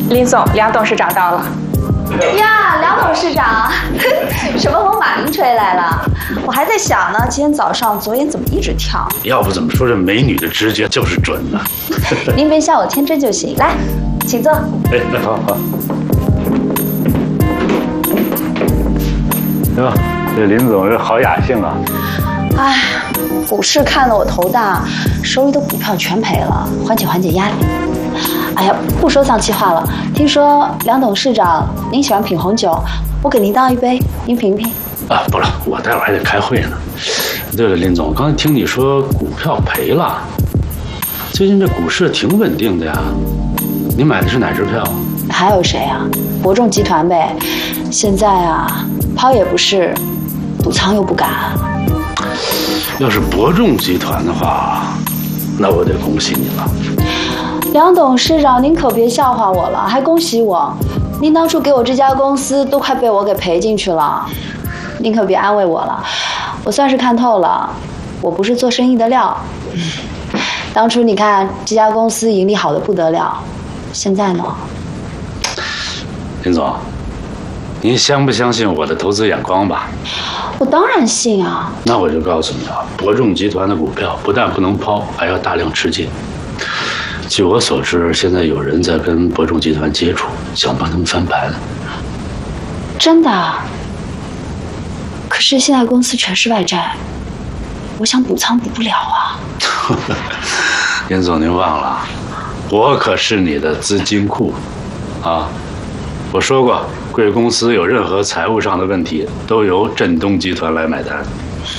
林总，梁董事长到了。 呀，梁董事长，什么风马林吹来了？我还在想呢，今天早上左眼怎么一直跳？ 要不怎么说这美女的直觉就是准呢？ 您别笑我天真就行。来，请坐。 哎，好好。哟，这林总这好雅兴啊！ 哎，股市看得我头大，手里的股票全赔了，缓解缓解压力。哎呀，不说丧气话了。听说梁董事长您喜欢品红酒，我给您倒一杯，您品品。 啊，不了，我待会儿还得开会呢。对了，林总，刚才听你说股票赔了，最近这股市挺稳定的呀。你买的是哪支票？ 还有谁啊？博众集团呗。现在啊，抛也不是，补仓又不敢。 要是博众集团的话，那我得恭喜你了。 梁董事长，您可别笑话我了，还恭喜我。您当初给我这家公司都快被我给赔进去了，您可别安慰我了。我算是看透了，我不是做生意的料。当初你看这家公司盈利好的不得了，现在呢？ 林总，您相不相信我的投资眼光吧？ 我当然信啊。 那我就告诉你啊，博众集团的股票不但不能抛，还要大量吃进。据我所知，现在有人在跟博众集团接触，想帮他们翻盘。 真的？可是现在公司全是外债，我想补仓补不了啊。 林总，您忘了，我可是你的资金库啊！我说过，贵公司有任何财务上的问题，都由振东集团来买单。